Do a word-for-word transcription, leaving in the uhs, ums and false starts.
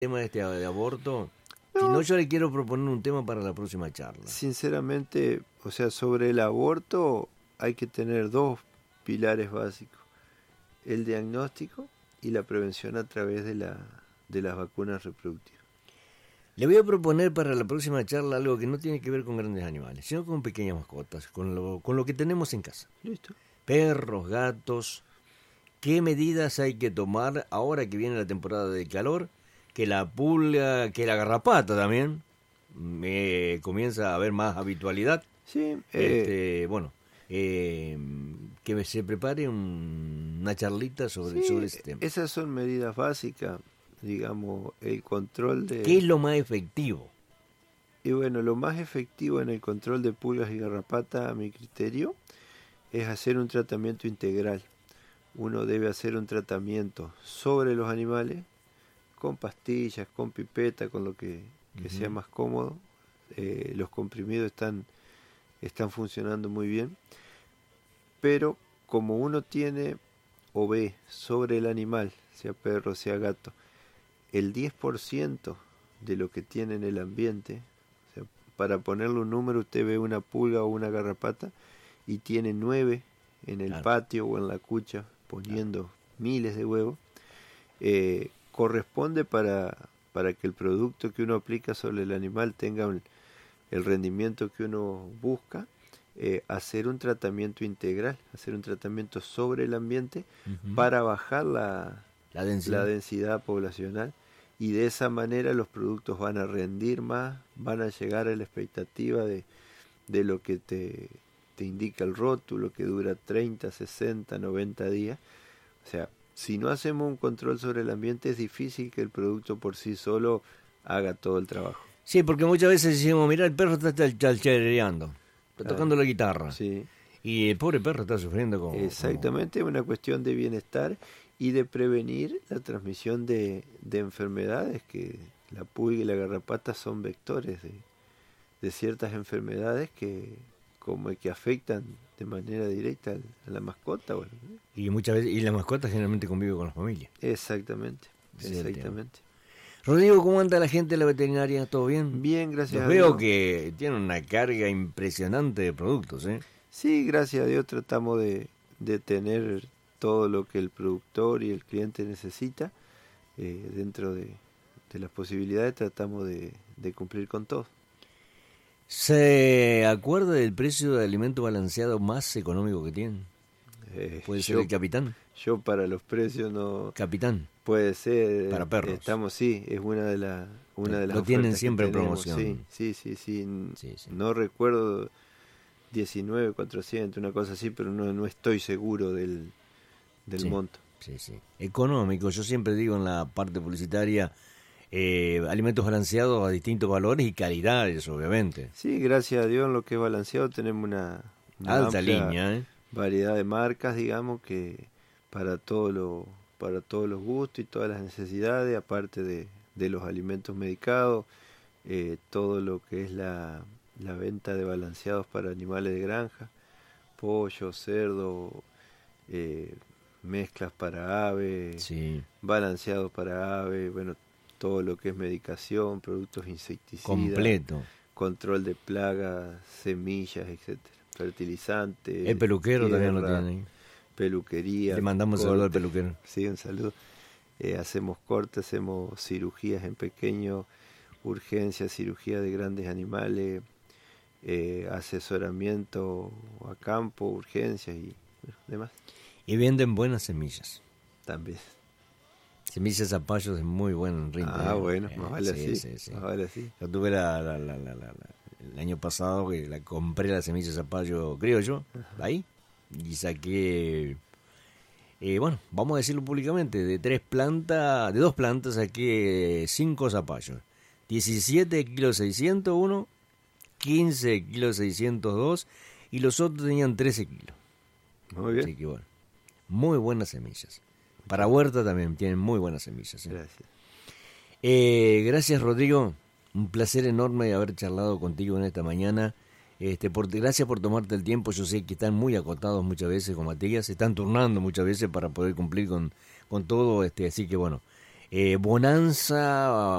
tema este de aborto. No. Si no, yo le quiero proponer un tema para la próxima charla. Sinceramente, o sea, sobre el aborto hay que tener dos pilares básicos: el diagnóstico y la prevención a través de la de las vacunas reproductivas. Le voy a proponer para la próxima charla algo que no tiene que ver con grandes animales, sino con pequeñas mascotas, con lo, con lo que tenemos en casa. Listo. Perros, gatos. ¿Qué medidas hay que tomar ahora que viene la temporada de calor? Que la pulga, que la garrapata también eh, comienza a haber más habitualidad. Sí. Eh, este, bueno, eh, que se prepare un, una charlita sobre, sí, sobre ese tema. Esas son medidas básicas, digamos, el control de... ¿Qué es lo más efectivo? Y bueno, lo más efectivo en el control de pulgas y garrapata, a mi criterio, es hacer un tratamiento integral. Uno debe hacer un tratamiento sobre los animales, con pastillas, con pipeta, con lo que, que uh-huh. sea más cómodo. Eh, los comprimidos están, están funcionando muy bien. Pero como uno tiene o ve sobre el animal, sea perro, sea gato, el diez por ciento de lo que tiene en el ambiente, o sea, para ponerle un número, usted ve una pulga o una garrapata y tiene nueve en el claro. patio o en la cucha poniendo claro. miles de huevos, eh, corresponde para, para que el producto que uno aplica sobre el animal tenga un, el rendimiento que uno busca, eh, hacer un tratamiento integral, hacer un tratamiento sobre el ambiente uh-huh. para bajar la, la, densidad. la densidad poblacional, y de esa manera los productos van a rendir más, van a llegar a la expectativa de, de lo que te, te indica el rótulo, que dura treinta, sesenta, noventa días. O sea, si no hacemos un control sobre el ambiente, es difícil que el producto por sí solo haga todo el trabajo. Sí, porque muchas veces decimos, mira, el perro está chalchareando, está claro. tocando la guitarra. Sí. Y el pobre perro está sufriendo como... Exactamente, es como... una cuestión de bienestar y de prevenir la transmisión de, de enfermedades, que la pulga y la garrapata son vectores de, de ciertas enfermedades que como que afectan de manera directa a la mascota. Bueno. Y muchas veces, y la mascota generalmente convive con la familia. Exactamente, sí, exactamente. Rodrigo, ¿cómo anda la gente de la veterinaria? ¿Todo bien? Bien, gracias Los a veo Dios. que tienen una carga impresionante de productos, ¿eh? Sí, gracias a Dios tratamos de, de tener todo lo que el productor y el cliente necesita. Eh, dentro de, de las posibilidades tratamos de, de cumplir con todo. ¿Se acuerda del precio de alimento balanceado más económico que tienen? Eh, ¿Puede ser yo, el Capitán? Yo para los precios no... ¿Capitán? Puede ser. Para perros. Estamos, sí, es una de, la, una de las Lo tienen siempre en promoción. Sí, sí, sí, sí. sí, sí. No recuerdo diecinueve mil cuatrocientos, una cosa así, pero no, no estoy seguro del, del sí, monto. Sí, sí. Económico, yo siempre digo en la parte publicitaria, eh, alimentos balanceados a distintos valores y calidades, obviamente. Sí, gracias a Dios en lo que es balanceado tenemos una, una alta línea, ¿eh? variedad de marcas, digamos, que para todo lo para todos los gustos y todas las necesidades, aparte de, de los alimentos medicados, eh, todo lo que es la, la venta de balanceados para animales de granja, pollo, cerdo, eh, mezclas para aves, sí. balanceados para aves, bueno, todo lo que es medicación, productos insecticidas, completo, control de plagas, semillas, etcétera, fertilizantes. El peluquero tierra, también lo tiene ahí. Peluquería. Le mandamos un saludo al peluquero. Sí, un saludo. Eh, hacemos cortes, hacemos cirugías en pequeño, urgencias, cirugía de grandes animales, eh, asesoramiento a campo, urgencias y bueno, demás. Y venden buenas semillas. También. Semillas zapallos de muy buen ritmo. Ah, eh. bueno, eh, más vale sí, así. Sí, sí. Más vale así. Yo tuve la, la, la, la, la, la, el año pasado que la compré la semilla zapallo criollo, Ajá. ahí, y saqué, eh, bueno, vamos a decirlo públicamente, de tres plantas, de dos plantas saqué cinco zapallos, diecisiete kilos seiscientos uno, quince kilos seiscientos dos y los otros tenían trece kilos. Muy bien. Así que bueno, muy buenas semillas. Para huerta también tienen muy buenas semillas. ¿eh? Gracias. Eh, gracias, Rodrigo. Un placer enorme haber charlado contigo en esta mañana. Este, por, gracias por tomarte el tiempo. Yo sé que están muy acotados muchas veces con Matías, se están turnando muchas veces para poder cumplir con, con todo. Este, así que bueno, eh, bonanza